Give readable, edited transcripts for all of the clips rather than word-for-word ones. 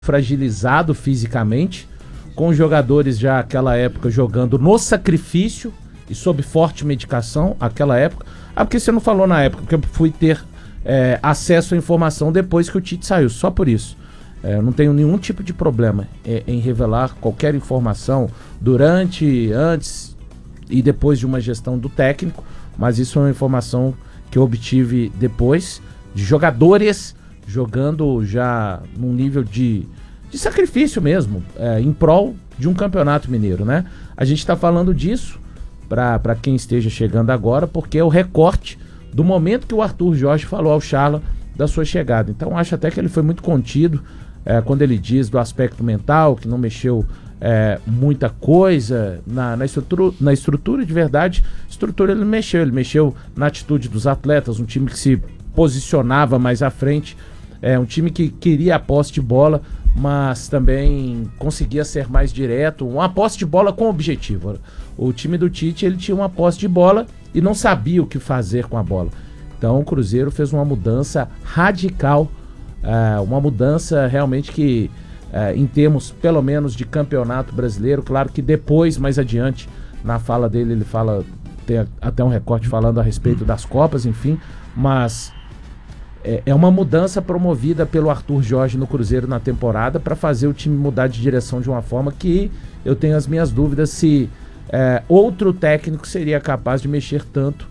fragilizado fisicamente, com jogadores já naquela época jogando no sacrifício e sob forte medicação, aquela época. Porque você não falou na época, porque eu fui ter acesso à informação depois que o Tite saiu, só por isso. Eu não tenho nenhum tipo de problema em revelar qualquer informação durante, antes e depois de uma gestão do técnico, mas isso é uma informação que eu obtive depois de jogadores jogando já num nível de sacrifício mesmo, em prol de um campeonato mineiro, né? A gente está falando disso para quem esteja chegando agora, porque é o recorte do momento que o Arthur Jorge falou ao Charla da sua chegada. Então acho até que ele foi muito contido quando ele diz do aspecto mental, que não mexeu muita coisa na estrutura de verdade. Estrutura ele mexeu na atitude dos atletas, um time que se posicionava mais à frente, um time que queria a posse de bola, mas também conseguia ser mais direto, uma posse de bola com objetivo. O time do Tite, ele tinha uma posse de bola e não sabia o que fazer com a bola. Então o Cruzeiro fez uma mudança radical, uma mudança realmente que, em termos pelo menos de campeonato brasileiro, claro que depois, mais adiante, na fala dele, ele fala, tem até um recorte falando a respeito das Copas, enfim, mas é uma mudança promovida pelo Arthur Jorge no Cruzeiro na temporada para fazer o time mudar de direção de uma forma que eu tenho as minhas dúvidas se outro técnico seria capaz de mexer tanto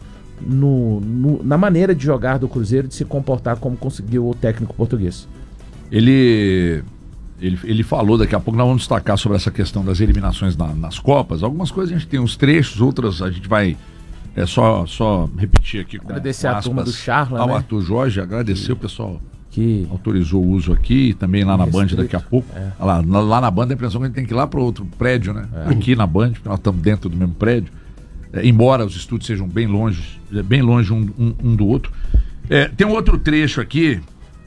na maneira de jogar do Cruzeiro, de se comportar como conseguiu o técnico português. Ele falou, daqui a pouco nós vamos destacar sobre essa questão das eliminações nas Copas. Algumas coisas a gente tem uns trechos, outras a gente vai só repetir aqui com agradecer a turma do Charla, ao Arthur Jorge, agradecer o pessoal que autorizou o uso aqui, também lá na Band daqui a pouco. Lá na Band a impressão que a gente tem que ir lá para outro prédio, né? Aqui na Band, porque nós estamos dentro do mesmo prédio. Embora os estúdios sejam bem longe um do outro. Tem um outro trecho aqui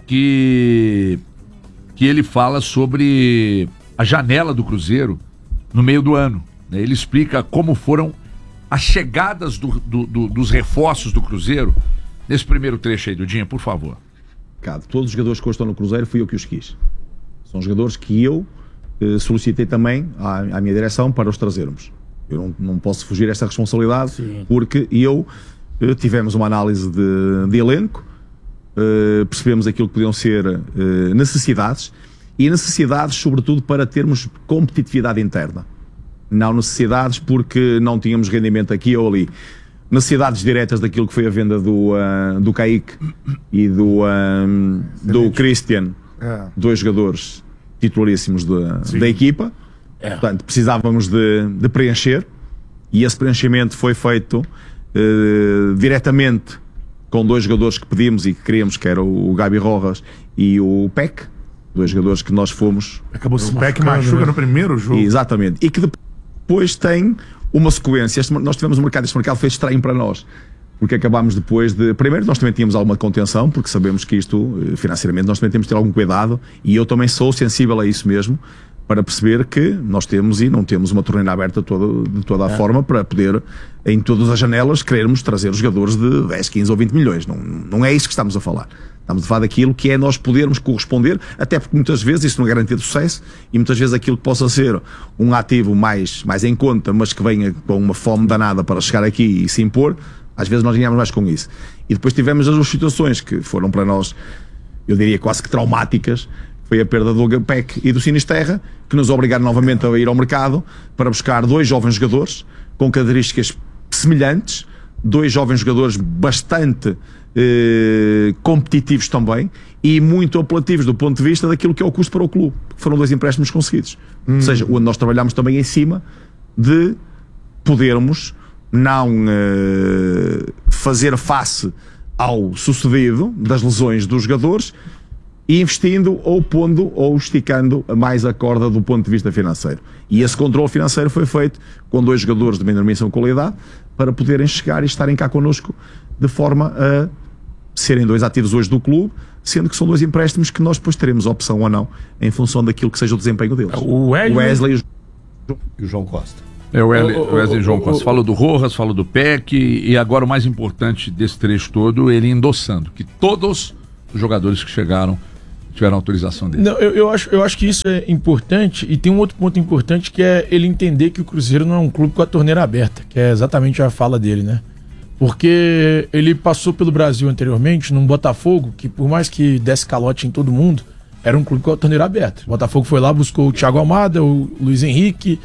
que ele fala sobre a janela do Cruzeiro no meio do ano, né? Ele explica como foram as chegadas dos reforços do Cruzeiro nesse primeiro trecho aí, Dudinha, por favor. Todos os jogadores que hoje estão no Cruzeiro fui eu que os quis. São jogadores que eu solicitei também à minha direção para os trazermos. Eu não posso fugir desta responsabilidade. Sim. Porque tivemos uma análise de elenco, percebemos aquilo que podiam ser necessidades, e necessidades sobretudo para termos competitividade interna. Não necessidades porque não tínhamos rendimento aqui ou ali. Necessidades diretas daquilo que foi a venda do Kaique e do Christian, dois jogadores titularíssimos da equipa. Portanto, precisávamos de preencher, e esse preenchimento foi feito diretamente com dois jogadores que pedimos e que queríamos, que era o Gabi Rojas e o Peck, dois jogadores que nós fomos... Acabou-se o Peck machuca no primeiro jogo. Exatamente. E que depois tem uma sequência. Nós tivemos este mercado foi estranho para nós, porque acabámos depois de... Primeiro, nós também tínhamos alguma contenção, porque sabemos que isto, financeiramente, nós também temos de ter algum cuidado, e eu também sou sensível a isso mesmo, para perceber que nós temos e não temos uma torneira aberta de toda a forma para poder, em todas as janelas, querermos trazer os jogadores de 10, 15 ou 20 milhões. Não é isso que estamos a falar. Estamos a falar daquilo que é nós podermos corresponder, até porque muitas vezes isso não é garantia de sucesso, e muitas vezes aquilo que possa ser um ativo mais em conta, mas que venha com uma fome danada para chegar aqui e se impor, às vezes nós ganhamos mais com isso. E depois tivemos as duas situações que foram para nós, eu diria quase que traumáticas. Foi a perda do Peck e do Sinisterra, que nos obrigaram novamente a ir ao mercado para buscar dois jovens jogadores com características semelhantes, dois jovens jogadores bastante competitivos também e muito apelativos do ponto de vista daquilo que é o custo para o clube, porque foram dois empréstimos conseguidos. Ou seja, onde nós trabalhamos também em cima de podermos não fazer face ao sucedido das lesões dos jogadores, e investindo ou pondo ou esticando mais a corda do ponto de vista financeiro. E esse controle financeiro foi feito com dois jogadores de menor qualidade para poderem chegar e estarem cá connosco de forma a serem dois ativos hoje do clube, sendo que são dois empréstimos que nós depois teremos opção ou não em função daquilo que seja o desempenho deles. O Wesley e o João Costa. O Wesley e João Costa. Falou do Rojas, falou do Peck, e agora o mais importante desse trecho todo, ele endossando que todos os jogadores que chegaram tiveram autorização dele. Não, eu acho que isso é importante, e tem um outro ponto importante, que é ele entender que o Cruzeiro não é um clube com a torneira aberta, que é exatamente a fala dele, né? Porque ele passou pelo Brasil anteriormente, num Botafogo, que por mais que desse calote em todo mundo, era um clube com a torneira aberta. O Botafogo foi lá, buscou o Thiago Almada, o Luiz Henrique,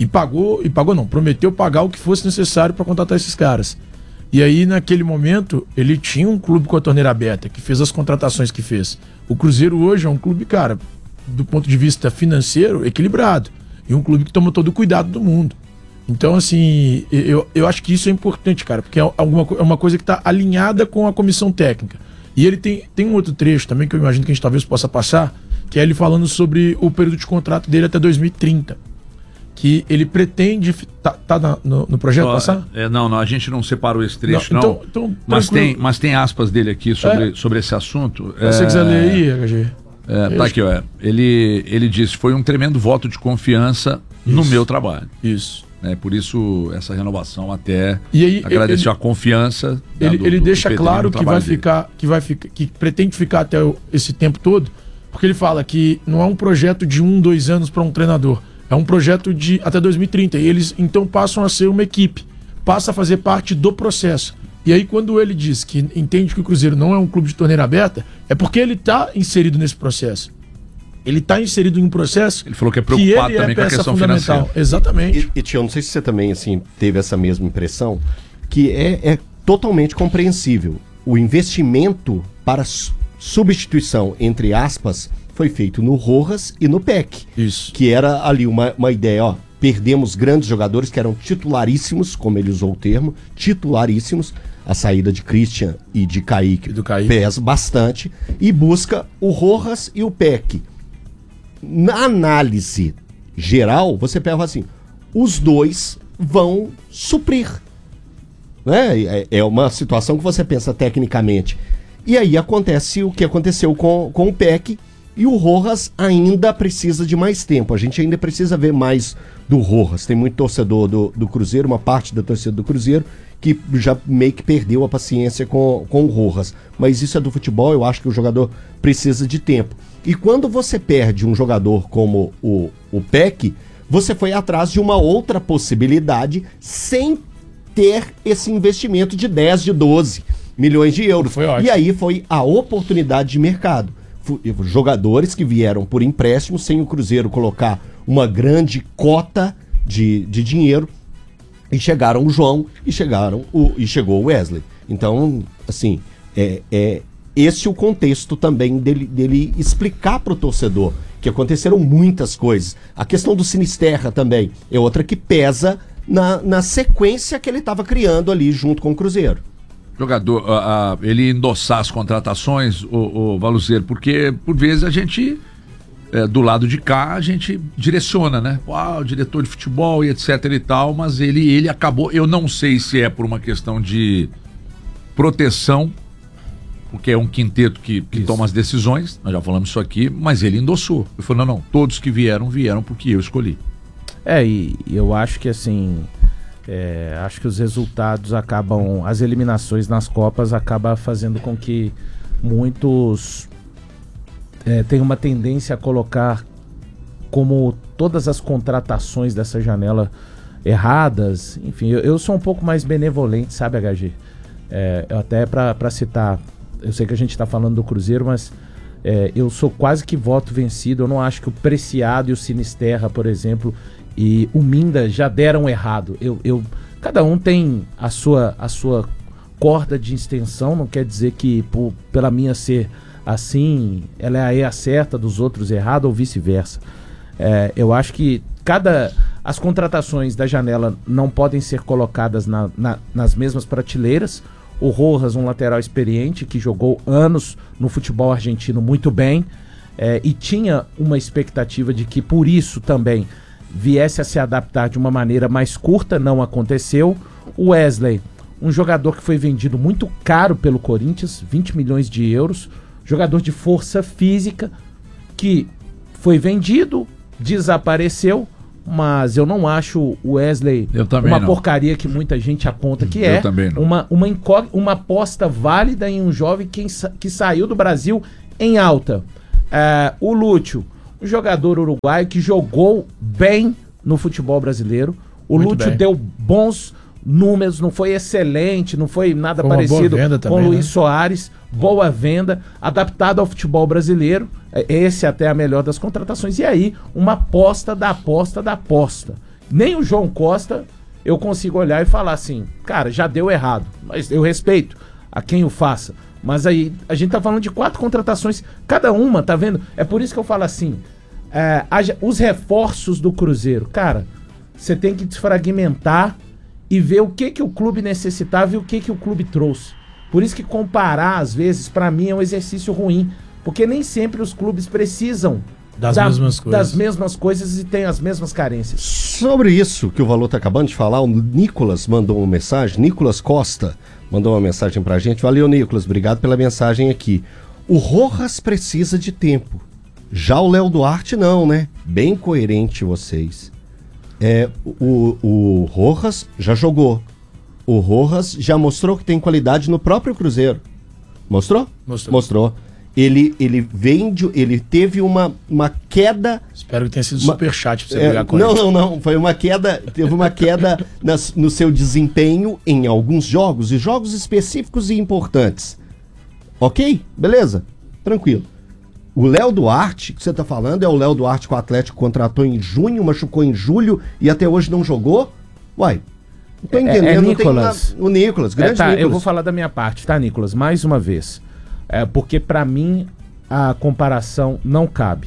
prometeu pagar o que fosse necessário para contratar esses caras. E aí, naquele momento, ele tinha um clube com a torneira aberta, que fez as contratações que fez. O Cruzeiro hoje é um clube, cara, do ponto de vista financeiro, equilibrado. E um clube que toma todo o cuidado do mundo. Então, assim, eu acho que isso é importante, cara, porque é uma coisa que está alinhada com a comissão técnica. E ele tem um outro trecho também, que eu imagino que a gente talvez possa passar, que é ele falando sobre o período de contrato dele até 2030. Que ele pretende... Tá no projeto passar? Não, a gente não separou esse trecho, não. Então, mas tem aspas dele aqui sobre esse assunto. Se você quiser ler aí, HG. Tá aqui, ó. Ele disse, foi um tremendo voto de confiança no meu trabalho. Isso. Por isso, essa renovação até e aí, agradecer a confiança. Ele deixa claro que pretende ficar até esse tempo todo, porque ele fala que não é um projeto de 1-2 anos para um treinador. É um projeto de até 2030. E eles então passam a ser uma equipe. Passa a fazer parte do processo. E aí quando ele diz que entende que o Cruzeiro não é um clube de torneira aberta, é porque ele está inserido nesse processo. Ele está inserido em um processo. Ele falou que é preocupado também com a questão financeira. Exatamente. E Tião, não sei se você também assim, teve essa mesma impressão, que é totalmente compreensível. O investimento para substituição, entre aspas, foi feito no Rojas e no Peck. Isso. Que era ali uma ideia, ó. Perdemos grandes jogadores que eram titularíssimos, como ele usou o termo, titularíssimos. A saída de Christian e de Kaique pesa bastante. E busca o Rojas e o Peck. Na análise geral, você pega assim, os dois vão suprir. Né? É uma situação que você pensa tecnicamente. E aí acontece o que aconteceu com o Peck. E o Rojas ainda precisa de mais tempo. A gente ainda precisa ver mais do Rojas. Tem muito torcedor do Cruzeiro, uma parte da torcida do Cruzeiro, que já meio que perdeu a paciência com o Rojas. Mas isso é do futebol, eu acho que o jogador precisa de tempo. E quando você perde um jogador como o Peck, você foi atrás de uma outra possibilidade sem ter esse investimento de 10, de 12 milhões de euros. Foi ótimo. E aí foi a oportunidade de mercado. Jogadores que vieram por empréstimo sem o Cruzeiro colocar uma grande cota de dinheiro, e chegaram o João e chegou o Wesley. Então, assim, esse é o contexto também dele explicar para o torcedor que aconteceram muitas coisas. A questão do Sinisterra também é outra que pesa na sequência que ele estava criando ali junto com o Cruzeiro. Jogador, ele endossar as contratações, o Valuzeiro, porque por vezes a gente, do lado de cá, a gente direciona, né? O diretor de futebol e etc e tal, mas ele acabou, eu não sei se é por uma questão de proteção, porque é um quinteto que toma as decisões, nós já falamos isso aqui, mas ele endossou. Ele falou, não, todos que vieram porque eu escolhi. E eu acho que assim... acho que os resultados acabam, as eliminações nas Copas acabam fazendo com que muitos tenham uma tendência a colocar como todas as contratações dessa janela erradas. Enfim, eu sou um pouco mais benevolente, sabe, HG? Até para citar, eu sei que a gente está falando do Cruzeiro, mas eu sou quase que voto vencido. Eu não acho que o Preciado e o Sinisterra, por exemplo, e o Minda já deram errado. Cada um tem a sua corda de extensão, não quer dizer que pela minha ser assim, ela é a certa dos outros errado ou vice-versa. Eu acho que as contratações da janela não podem ser colocadas nas mesmas prateleiras. O Rojas, um lateral experiente que jogou anos no futebol argentino muito bem, e tinha uma expectativa de que por isso também viesse a se adaptar de uma maneira mais curta, não aconteceu. O Wesley, um jogador que foi vendido muito caro pelo Corinthians, 20 milhões de euros, jogador de força física, que foi vendido, desapareceu, mas eu não acho o Wesley uma porcaria que muita gente aponta que é. Uma aposta válida em um jovem que saiu do Brasil em alta. O Lúcio, um jogador uruguaio que jogou bem no futebol brasileiro. O Lúcio deu bons números, não foi excelente, não foi nada parecido com o Luiz Soares. Boa venda, adaptado ao futebol brasileiro. Esse até é a melhor das contratações. E aí, uma aposta da aposta da aposta. Nem o João Costa eu consigo olhar e falar assim, cara, já deu errado. Mas eu respeito a quem o faça. Mas aí, a gente tá falando de 4 contratações, cada uma, tá vendo? É por isso que eu falo assim, os reforços do Cruzeiro, cara, você tem que desfragmentar e ver o que o clube necessitava e o que o clube trouxe. Por isso que comparar, às vezes, pra mim é um exercício ruim, porque nem sempre os clubes precisam das mesmas coisas e têm as mesmas carências. Sobre isso que o Valor tá acabando de falar, o Nicolas mandou uma mensagem, Nicolas Costa mandou uma mensagem pra gente. Valeu, Nicolas, obrigado pela mensagem aqui. O Rojas precisa de tempo. Já o Léo Duarte não, né? Bem coerente vocês. O Rojas já jogou. O Rojas já mostrou que tem qualidade no próprio Cruzeiro. Mostrou? Mostrou. Ele teve uma queda. Espero que tenha sido superchat pra você pegar com ele. Não. Foi uma queda. Teve uma queda no seu desempenho em alguns jogos, e jogos específicos e importantes. Ok? Beleza? Tranquilo. O Léo Duarte, que você tá falando, é o Léo Duarte que o Atlético contratou em junho, machucou em julho e até hoje não jogou? Uai. Não tô entendendo. Nicolas. O Nicolas, grande Nicolas. Eu vou falar da minha parte, tá, Nicolas? Mais uma vez. Porque pra mim a comparação não cabe.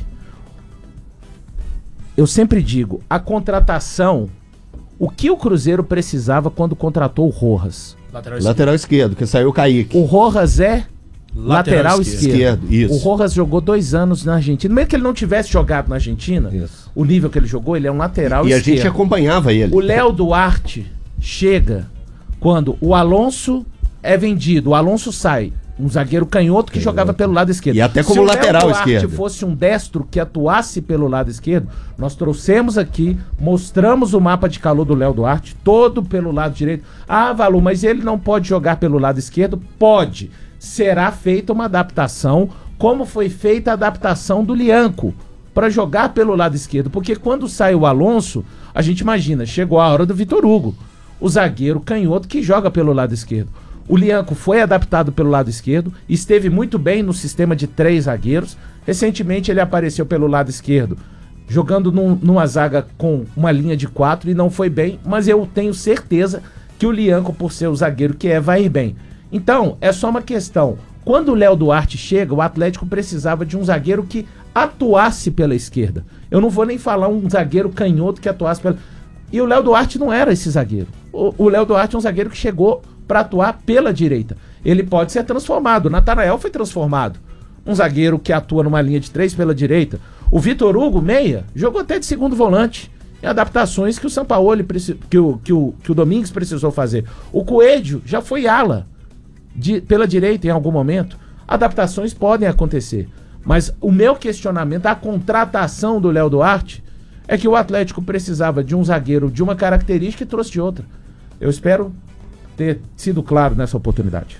Eu sempre digo, a contratação, o que o Cruzeiro precisava quando contratou o Rojas? Lateral esquerdo, que saiu o Kaique. O Rojas é lateral esquerdo. Isso. O Rojas jogou 2 anos na Argentina. Mesmo que ele não tivesse jogado na Argentina, o nível que ele jogou, ele é um lateral esquerdo. E a gente acompanhava ele. O Léo Duarte chega quando o Alonso é vendido, o Alonso sai. Um zagueiro canhoto que jogava pelo lado esquerdo. E até como lateral esquerdo. Se o Léo Duarte fosse um destro que atuasse pelo lado esquerdo, nós trouxemos aqui, mostramos o mapa de calor do Léo Duarte, todo pelo lado direito. Valu, mas ele não pode jogar pelo lado esquerdo? Pode. Será feita uma adaptação, como foi feita a adaptação do Lianco, para jogar pelo lado esquerdo. Porque quando sai o Alonso, a gente imagina, chegou a hora do Vitor Hugo, o zagueiro canhoto que joga pelo lado esquerdo. O Lianco foi adaptado pelo lado esquerdo, esteve muito bem no sistema de 3 zagueiros. Recentemente ele apareceu pelo lado esquerdo, jogando numa zaga com uma linha de 4 e não foi bem, mas eu tenho certeza que o Lianco, por ser o zagueiro que vai ir bem. Então, é só uma questão. Quando o Léo Duarte chega, o Atlético precisava de um zagueiro que atuasse pela esquerda. Eu não vou nem falar um zagueiro canhoto que atuasse pela... E o Léo Duarte não era esse zagueiro. O Léo Duarte é um zagueiro que chegou para atuar pela direita. Ele pode ser transformado. O Natanael foi transformado. Um zagueiro que atua numa linha de 3 pela direita. O Vitor Hugo, meia, jogou até de segundo volante. Em adaptações que o Sampaoli, que o Domingues precisou fazer. O Coelho já foi ala pela direita em algum momento. Adaptações podem acontecer. Mas o meu questionamento, a contratação do Léo Duarte, é que o Atlético precisava de um zagueiro de uma característica e trouxe de outra. Eu espero ter sido claro nessa oportunidade.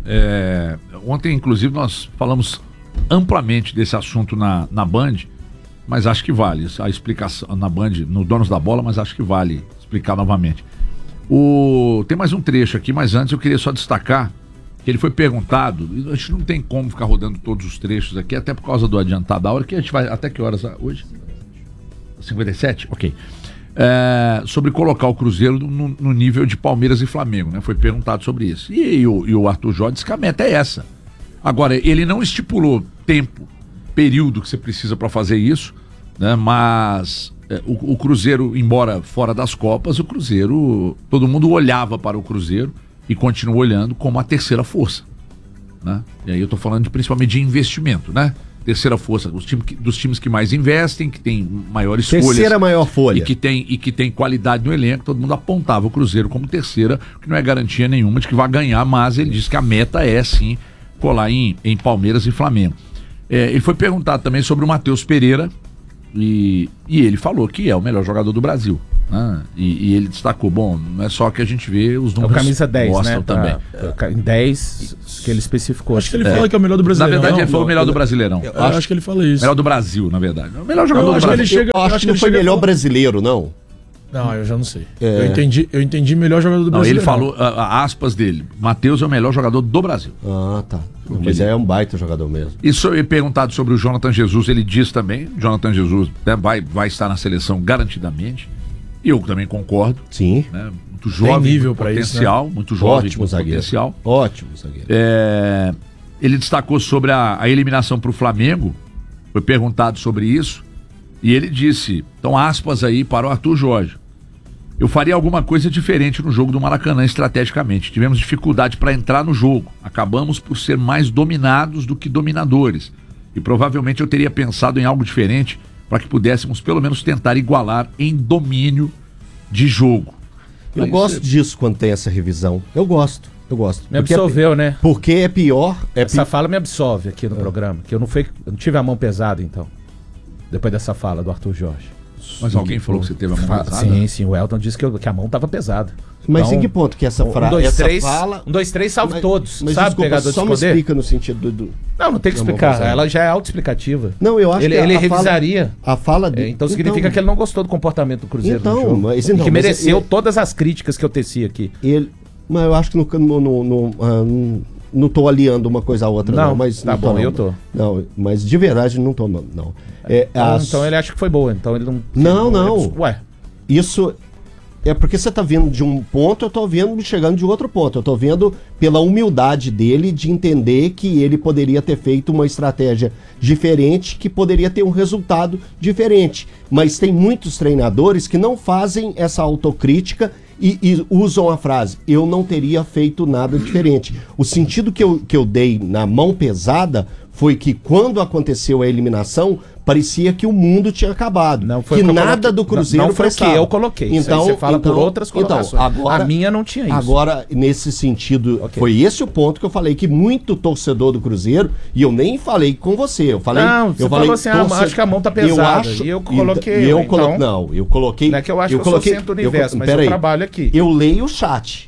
Ontem, inclusive, nós falamos amplamente desse assunto na Band, mas acho que vale a explicação na Band, no Donos da Bola, mas acho que vale explicar novamente. Tem mais um trecho aqui, mas antes eu queria só destacar que ele foi perguntado, a gente não tem como ficar rodando todos os trechos aqui, até por causa do adiantado da hora, que a gente vai, até que horas hoje? 57? Ok. Sobre colocar o Cruzeiro no nível de Palmeiras e Flamengo, né? Foi perguntado sobre isso. E o Arthur Jorge disse que a meta é essa. Agora, ele não estipulou tempo, período que você precisa para fazer isso, né? Mas o Cruzeiro, embora fora das Copas, o Cruzeiro, todo mundo olhava para o Cruzeiro e continua olhando como a terceira força, né? E aí eu tô falando principalmente de investimento, né? Terceira força, dos times que mais investem, que tem maiores folhas. Terceira maior folha. E que tem qualidade no elenco. Todo mundo apontava o Cruzeiro como terceira, que não é garantia nenhuma de que vai ganhar, mas ele disse que a meta é sim colar em Palmeiras e Flamengo. Ele foi perguntado também sobre o Matheus Pereira e ele falou que é o melhor jogador do Brasil. né? E ele destacou, bom, não é só que a gente vê os números. É o camisa 10, mostram né? também. Em 10 que ele especificou. Acho que ele fala que é o melhor do Brasileirão. Na verdade, ele falou o melhor do Brasileirão. Eu acho que ele fala isso. Melhor do Brasil, na verdade. O melhor jogador do Brasil. Eu acho que não foi melhor brasileiro, não. Não, eu já não sei. Eu entendi melhor jogador do Brasil. Ele falou, aspas dele, Matheus é o melhor jogador do Brasil. Ah, tá. Mas é um baita jogador mesmo. E perguntado sobre o Jonathan Jesus, ele diz também, Jonathan Jesus, né, vai estar na seleção garantidamente. E eu também concordo. Sim. Né, muito jovem, tem nível muito para potencial, isso, né? muito jovem, ótimo muito zagueiro. potencial. Ótimo zagueiro. Ele destacou sobre a eliminação para o Flamengo, foi perguntado sobre isso, e ele disse, então aspas aí para o Arthur Jorge. Eu faria alguma coisa diferente no jogo do Maracanã estrategicamente. Tivemos dificuldade para entrar no jogo. Acabamos por ser mais dominados do que dominadores. E provavelmente eu teria pensado em algo diferente para que pudéssemos pelo menos tentar igualar em domínio de jogo. Eu gosto disso quando tem essa revisão. Eu gosto. Me absorveu, né? Porque é pior. Essa fala me absolve aqui no programa. Que eu não tive a mão pesada, então. Depois dessa fala do Arthur Jorge. Mas alguém falou que você teve a mão pesada? Sim, o Elton disse que a mão estava pesada. Mas então, em que ponto que essa frase, fala... 1, 2, 3, salve todos. Mas sabe, desculpa, pegador só de me poder? explica no sentido do... Não tem que explicar. Ela já é autoexplicativa. Não, eu acho que ele revisaria. A fala dele... Então significa que ele não gostou do comportamento do Cruzeiro no jogo. Mas, que mereceu todas as críticas que eu teci aqui. Mas eu acho que não tô aliando uma coisa à outra, não. Mas tá bom, eu tô. Não, mas de verdade não tô, não. Então ele acha que foi boa, então ele não... Não. Ué. Isso é porque você tá vendo de um ponto, eu tô vendo chegando de outro ponto. Eu tô vendo pela humildade dele de entender que ele poderia ter feito uma estratégia diferente, que poderia ter um resultado diferente. Mas tem muitos treinadores que não fazem essa autocrítica e usam a frase, eu não teria feito nada diferente. O sentido que eu dei na mão pesada foi que quando aconteceu a eliminação, parecia que o mundo tinha acabado. Não foi que nada do Cruzeiro não foi o que eu coloquei. Então, você fala por outras colocações. Agora, a minha não tinha isso. Agora, nesse sentido, foi esse o ponto que eu falei, que muito torcedor do Cruzeiro, e eu nem falei com você, eu falei... Você falou assim, acho que a mão tá pesada. Eu coloquei... eu coloquei... Não é que eu acho que eu sou centro do universo, mas eu trabalho aqui. Eu leio o chat.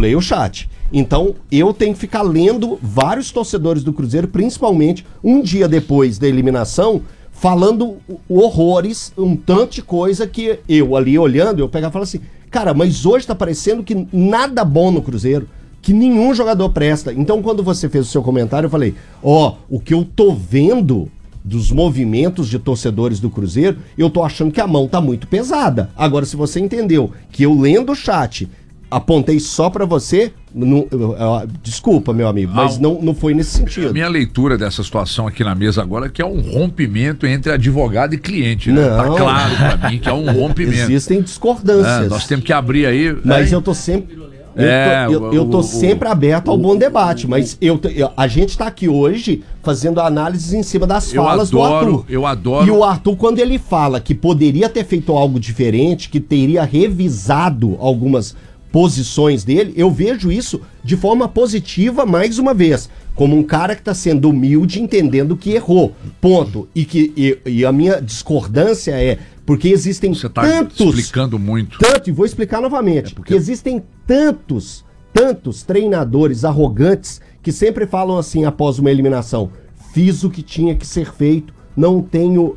Então, eu tenho que ficar lendo vários torcedores do Cruzeiro, principalmente um dia depois da eliminação, falando horrores, um tanto de coisa que eu ali olhando, eu pegava e falava assim, cara, mas hoje tá parecendo que nada bom no Cruzeiro, que nenhum jogador presta. Então, quando você fez o seu comentário, eu falei, o que eu tô vendo dos movimentos de torcedores do Cruzeiro, eu tô achando que a mão tá muito pesada. Agora, se você entendeu que eu lendo o chat... apontei só pra você, desculpa, meu amigo, mas não foi nesse sentido. A minha leitura dessa situação aqui na mesa agora é que é um rompimento entre advogado e cliente, né? Tá claro pra mim que é um rompimento. Existem discordâncias. Nós temos que abrir aí... Mas eu tô sempre... Eu tô sempre aberto ao bom debate, mas a gente tá aqui hoje fazendo análises em cima das falas do Arthur. Eu adoro. E o Arthur, quando ele fala que poderia ter feito algo diferente, que teria revisado algumas posições dele, eu vejo isso de forma positiva mais uma vez, como um cara que está sendo humilde, entendendo que errou, ponto. E a minha discordância é porque existem Você tá tantos... explicando muito. E vou explicar novamente, porque existem tantos treinadores arrogantes que sempre falam assim após uma eliminação, fiz o que tinha que ser feito, não tenho...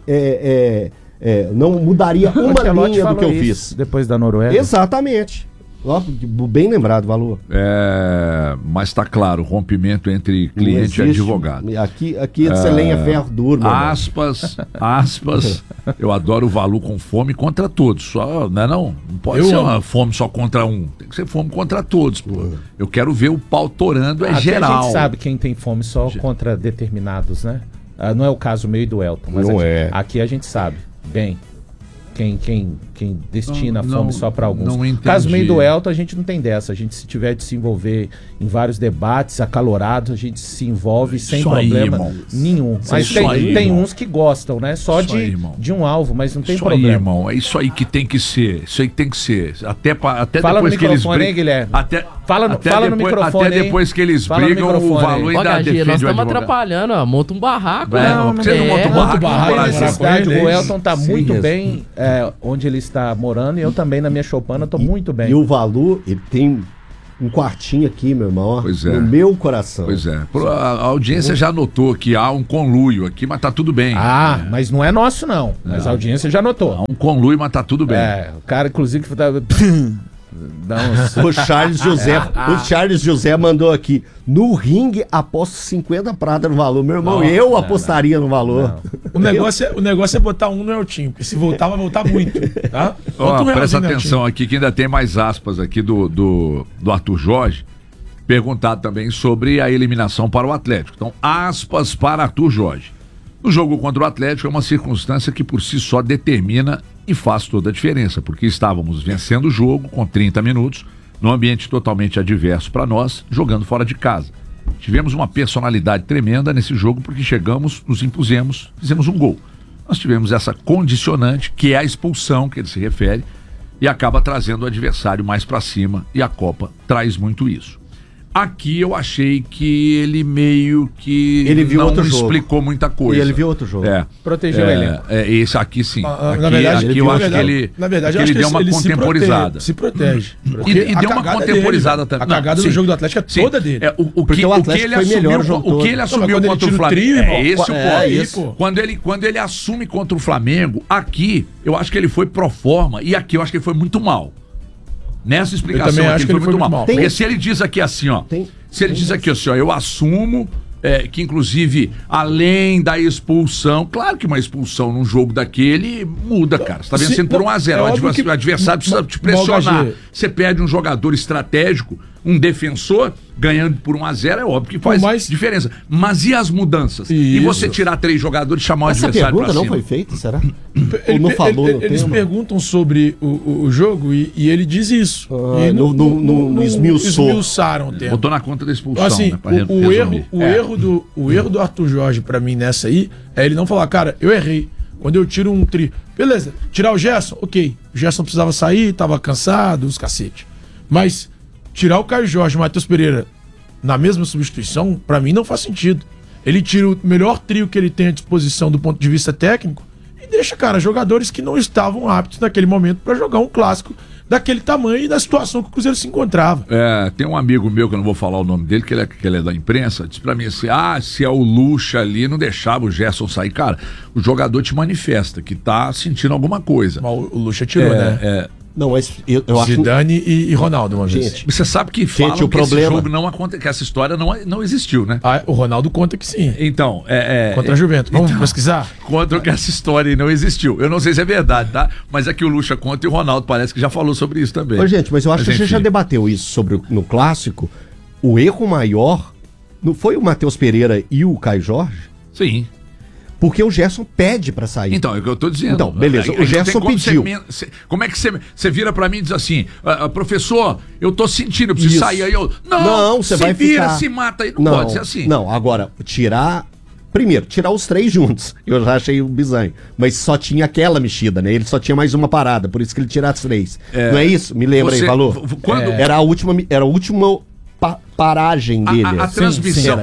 não mudaria uma linha do que eu fiz. Depois da Noruega. Exatamente. Bem lembrado, Valor. Mas tá claro, rompimento entre cliente e advogado. Aqui você lenha ferro duro. Aspas, eu adoro o Valu com fome contra todos. Só, não pode ser uma fome só contra um. Tem que ser fome contra todos, pô. Eu quero ver o pau torando, geral. A gente sabe quem tem fome só contra determinados, né? Não é o caso meio do Elton, mas aqui a gente sabe bem. Quem destina a fome só para alguns. No caso meio do Elton, a gente não tem dessa. A gente, se tiver de se envolver em vários debates acalorados, a gente se envolve sem problema nenhum. Mas tem uns que gostam, né? Só de um alvo, mas não tem problema. Aí, irmão, é isso aí que tem que ser. Isso aí que tem que ser. Até Fala depois no que eles microfone aí, Guilherme. Fala no microfone. Até depois que eles brigam, o Valu ainda defende nós estamos atrapalhando, monta um barraco. Não, você não monta um barraco. O Elton tá muito bem onde ele está morando e eu também na minha choupana tô muito bem. E o Valu, ele tem um quartinho aqui, meu irmão, no meu coração. Pois é. A audiência já notou que há um conluio aqui, mas tá tudo bem. Mas não é nosso, não. Mas a audiência já notou. Há um conluio, mas tá tudo bem. O cara, inclusive, O Charles José mandou aqui: no ringue aposto 50 pratas no valor. Meu irmão, eu apostaria no valor. O negócio é botar um no Eltinho, porque se voltar, vai voltar muito. Tá? Presta atenção aqui, que ainda tem mais aspas aqui do Arthur Jorge, perguntado também sobre a eliminação para o Atlético. Então, aspas para Arthur Jorge. O jogo contra o Atlético é uma circunstância que por si só determina e faz toda a diferença, porque estávamos vencendo o jogo com 30 minutos, num ambiente totalmente adverso para nós, jogando fora de casa. Tivemos uma personalidade tremenda nesse jogo porque chegamos, nos impusemos, fizemos um gol. Nós tivemos essa condicionante, que é a expulsão que ele se refere, e acaba trazendo o adversário mais para cima, e a Copa traz muito isso. Aqui eu achei que ele meio que ele viu não outro explicou muita coisa. E ele viu outro jogo. Protegeu ele. Esse aqui sim. Na verdade, eu acho que ele, na verdade, ele deu uma contemporizada. Se protege. E deu uma contemporizada também. A cagada do jogo do Atlético é toda dele. O que ele assumiu contra o Flamengo. É esse o ponto. Quando ele assume contra o Flamengo, aqui, eu acho que ele foi pro forma e aqui eu acho que ele foi muito mal. Nessa explicação aqui ele foi muito mal. Porque se ele diz aqui assim, eu assumo que inclusive além da expulsão, claro que uma expulsão num jogo daquele muda, cara. Você tá vencendo por 1-0, o adversário precisa te pressionar. Você perde um jogador estratégico, um defensor, ganhando por 1-0, é óbvio que faz diferença. Mas e as mudanças? E você tirar 3 jogadores e chamar o adversário pra cima? Essa pergunta não foi feita, será? Ou não falou no Eles perguntam sobre o jogo e ele diz isso. Não esmiuçaram o tema. Botou na conta da expulsão, assim, né? O erro do Arthur Jorge pra mim nessa aí é ele não falar, cara, eu errei. Quando eu tiro um tri... Beleza, tirar o Gerson, ok. O Gerson precisava sair, tava cansado, os cacete. Mas tirar o Caio Jorge e o Matheus Pereira na mesma substituição, pra mim não faz sentido. Ele tira o melhor trio que ele tem à disposição do ponto de vista técnico e deixa, cara, jogadores que não estavam aptos naquele momento pra jogar um clássico daquele tamanho e da situação que o Cruzeiro se encontrava. Tem um amigo meu, que eu não vou falar o nome dele, que ele é da imprensa, disse pra mim assim, se é o Lucha ali, não deixava o Gerson sair. Cara, o jogador te manifesta que tá sentindo alguma coisa. Mas o Lucha tirou, né? Não, mas eu acho... Zidane e Ronaldo, uma vez. Você sabe que falam que esse jogo não acontece, que essa história não existiu, né? O Ronaldo conta que sim. Então, contra a Juventus. Vamos pesquisar? Contra que essa história não existiu. Eu não sei se é verdade, tá? Mas é que o Lucha conta e o Ronaldo parece que já falou sobre isso também. Ô, gente, mas eu acho que a gente já debateu isso no Clássico. O erro maior não foi o Matheus Pereira e o Caio Jorge? Sim. Porque o Gerson pede pra sair. Então, é o que eu tô dizendo. Então, beleza, o Gerson pediu. Como é que você vira pra mim e diz assim, professor, eu tô sentindo, eu preciso sair. Aí eu, não, você vai ficar... se mata aí, não pode ser assim. Não, agora, tirar os 3 juntos, eu já achei bizarro. Mas só tinha aquela mexida, né? Ele só tinha mais uma parada, por isso que ele tira as 3. Não é isso? Me lembra aí, Valor? Era a última paragem dele. A transmissão,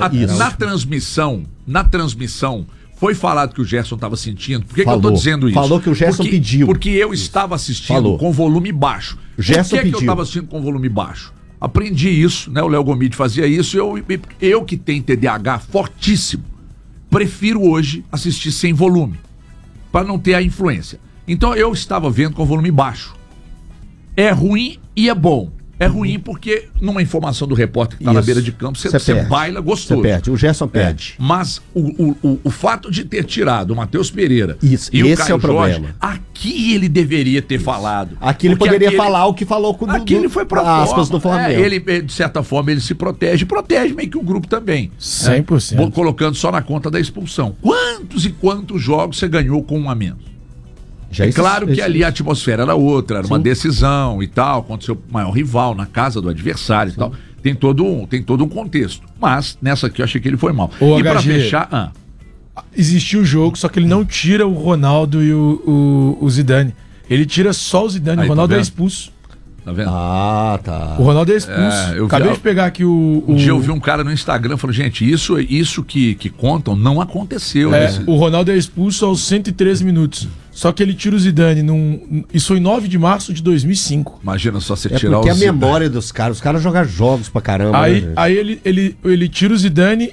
na transmissão, foi falado que o Gerson estava sentindo. Por que eu tô dizendo isso? Falou que o Gerson pediu. Porque eu estava assistindo com volume baixo. O Gerson pediu. Por que eu estava assistindo com volume baixo? Aprendi isso, né? O Léo Gomide fazia isso. Eu que tenho TDAH fortíssimo, prefiro hoje assistir sem volume, para não ter a influência. Então eu estava vendo com volume baixo. É ruim e é bom. É ruim porque numa informação do repórter que está na beira de campo, você baila gostoso. Você perde, o Gerson perde. Mas o fato de ter tirado o Matheus Pereira e esse o Caio Jorge, aqui ele deveria ter falado. Aqui ele poderia falar o que falou com aqui ele foi pra aspas do Flamengo. Ele, de certa forma, ele se protege meio que o grupo também. 100%. Colocando só na conta da expulsão. Quantos e quantos jogos você ganhou com 1 a menos? Claro que ali a atmosfera era outra, era uma decisão e tal, contra o seu maior rival, na casa do adversário e tal. Tem todo um contexto. Mas nessa aqui eu achei que ele foi mal. E pra fechar... Existiu o jogo, só que ele não tira o Ronaldo e o Zidane. Ele tira só o Zidane, o Ronaldo é expulso. Tá vendo? Ah, tá. O Ronaldo é expulso. Acabei de pegar aqui Um dia eu vi um cara no Instagram falando, gente, isso que contam não aconteceu. O Ronaldo é expulso aos 113 minutos. Só que ele tira o Zidane isso foi em 9 de março de 2005. Imagina só você tirar o Zidane. Porque a memória dos caras, os caras jogam jogos pra caramba. Aí ele tira o Zidane,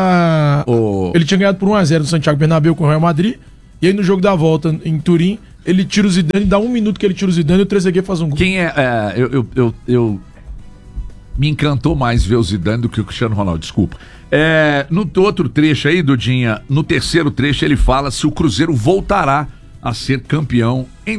ele tinha ganhado por 1-0 no Santiago Bernabéu com o Real Madrid, e aí no jogo da volta em Turim, ele tira o Zidane, dá 1 minuto que ele tira o Zidane e o Trezeguet faz um gol. Eu me encantou mais ver o Zidane do que o Cristiano Ronaldo, desculpa. No outro trecho aí, Dudinha, no terceiro trecho ele fala se o Cruzeiro voltará a ser campeão em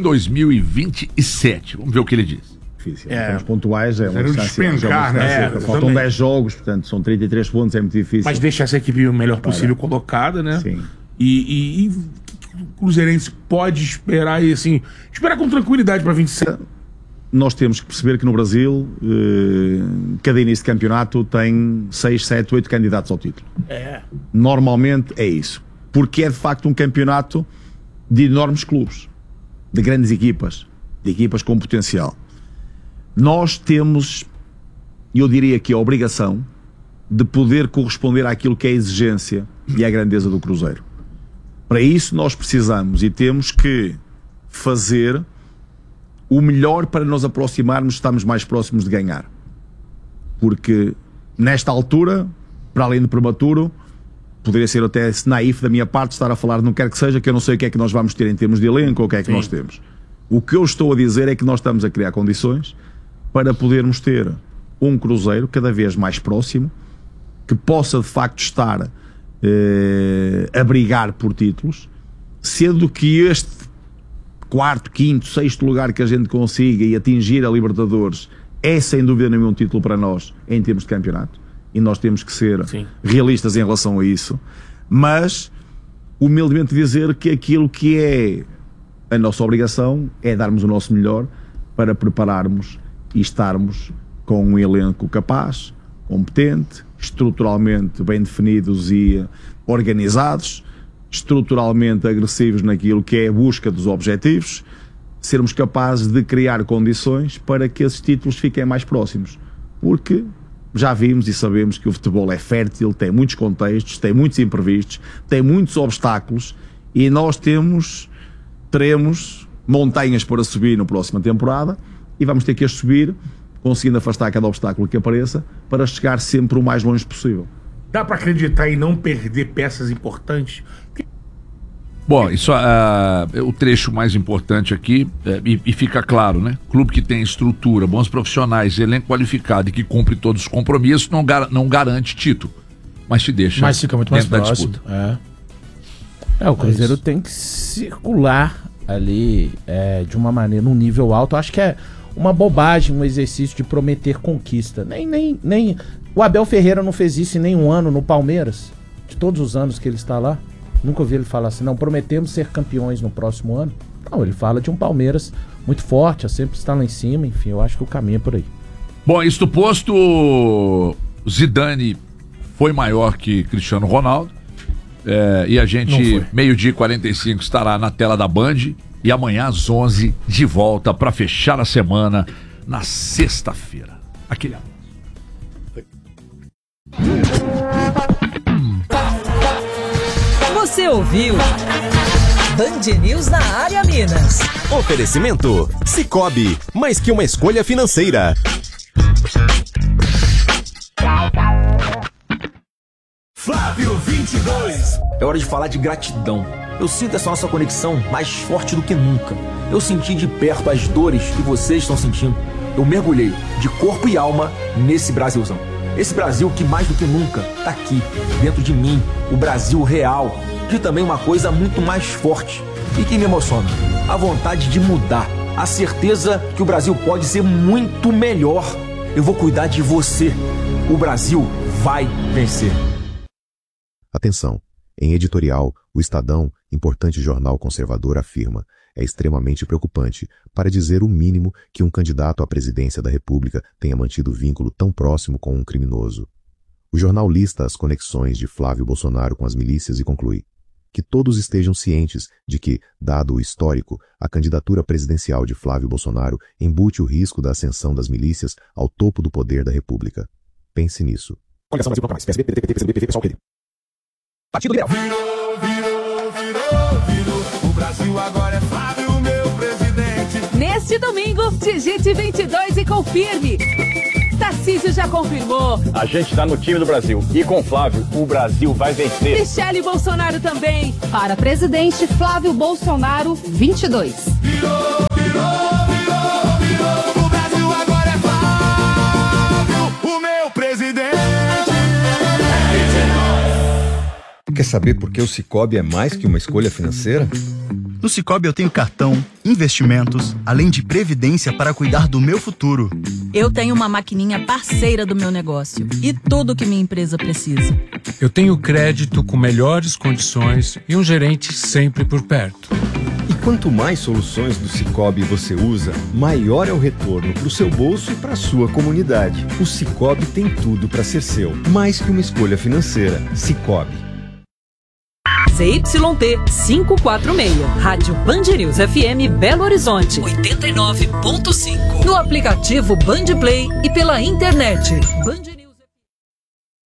2027. Vamos ver o que ele diz. Difícil. Os pontuais uma despencar, né? Faltam 10 jogos, portanto são 33 pontos, é muito difícil. Mas deixa essa equipe o melhor possível colocada, né? Sim. E o Cruzeirense pode esperar esperar com tranquilidade para 27. Nós temos que perceber que no Brasil cada início de campeonato tem 6, 7, 8 candidatos ao título. Normalmente é isso. Porque é de facto um campeonato de enormes clubes, de grandes equipas, de equipas com potencial. Nós temos, eu diria que a obrigação de poder corresponder àquilo que é a exigência e a grandeza do Cruzeiro. Para isso nós precisamos e temos que fazer o melhor para nos aproximarmos, estamos mais próximos de ganhar. Porque nesta altura, para além de prematuro, poderia ser até naif da minha parte estar a falar não quer que seja, que eu não sei o que é que nós vamos ter em termos de elenco ou o que é que nós temos. O que eu estou a dizer é que nós estamos a criar condições para podermos ter um Cruzeiro cada vez mais próximo, que possa de facto estar a brigar por títulos, sendo que este 4º, 5º, 6º lugar que a gente consiga e atingir a Libertadores é sem dúvida nenhuma um título para nós em termos de campeonato. E nós temos que ser realistas em relação a isso, mas humildemente dizer que aquilo que é a nossa obrigação é darmos o nosso melhor para prepararmos e estarmos com um elenco capaz, competente, estruturalmente bem definidos e organizados, estruturalmente agressivos naquilo que é a busca dos objetivos, sermos capazes de criar condições para que esses títulos fiquem mais próximos, porque já vimos e sabemos que o futebol é fértil, tem muitos contextos, tem muitos imprevistos, tem muitos obstáculos e nós teremos montanhas para subir na próxima temporada e vamos ter que as subir, conseguindo afastar cada obstáculo que apareça para chegar sempre o mais longe possível. Dá para acreditar e não perder peças importantes? Bom, isso o trecho mais importante aqui, e fica claro, né? Clube que tem estrutura, bons profissionais, elenco qualificado e que cumpre todos os compromissos, não garante título, mas te deixa. Mas fica muito mais próximo. O Cruzeiro tem que circular ali de uma maneira, num nível alto. Eu acho que é uma bobagem um exercício de prometer conquista. Nem o Abel Ferreira não fez isso em nenhum ano no Palmeiras, de todos os anos que ele está lá. Nunca ouvi ele falar assim, não, prometemos ser campeões no próximo ano. Não, ele fala de um Palmeiras muito forte, a sempre estar lá em cima, enfim, eu acho que o caminho é por aí. Bom, isto posto, Zidane foi maior que Cristiano Ronaldo, e a gente, 12h45, estará na tela da Band, e amanhã às 11h, de volta para fechar a semana, na sexta-feira. Aquele abraço. Você ouviu Band News na área Minas. Oferecimento Sicoob, mais que uma escolha financeira. Flávio 22. É hora de falar de gratidão. Eu sinto essa nossa conexão mais forte do que nunca. Eu senti de perto as dores que vocês estão sentindo. Eu mergulhei de corpo e alma nesse Brasilzão. Esse Brasil que mais do que nunca tá aqui, dentro de mim, o Brasil real. E também uma coisa muito mais forte e que me emociona, a vontade de mudar, a certeza que o Brasil pode ser muito melhor. Eu vou cuidar de você. O Brasil vai vencer. Atenção, em editorial, o Estadão, importante jornal conservador, afirma: é extremamente preocupante, para dizer o mínimo, que um candidato à presidência da República tenha mantido vínculo tão próximo com um criminoso. O jornal lista as conexões de Flávio Bolsonaro com as milícias e conclui: que todos estejam cientes de que, dado o histórico, a candidatura presidencial de Flávio Bolsonaro embute o risco da ascensão das milícias ao topo do poder da República. Pense nisso. Coligação Brasil Nunca Mais. PSB, PDT, PCdoB, pessoal, PT. Partido Liberal. Virou. O Brasil agora é Flávio, meu presidente. Neste domingo, digite 22 e confirme. Tarcísio já confirmou. A gente tá no time do Brasil. E com Flávio, o Brasil vai vencer. Michele Bolsonaro também. Para presidente, Flávio Bolsonaro, 22. Virou. O Brasil agora é Flávio, o meu presidente. Quer saber por que o Sicoob é mais que uma escolha financeira? No Sicoob eu tenho cartão, investimentos, além de previdência para cuidar do meu futuro. Eu tenho uma maquininha parceira do meu negócio e tudo que minha empresa precisa. Eu tenho crédito com melhores condições e um gerente sempre por perto. E quanto mais soluções do Sicoob você usa, maior é o retorno para o seu bolso e para a sua comunidade. O Sicoob tem tudo para ser seu, mais que uma escolha financeira. Sicoob. ZYT 546, Rádio Band News FM Belo Horizonte, 89.5. No aplicativo Band Play e pela internet. Band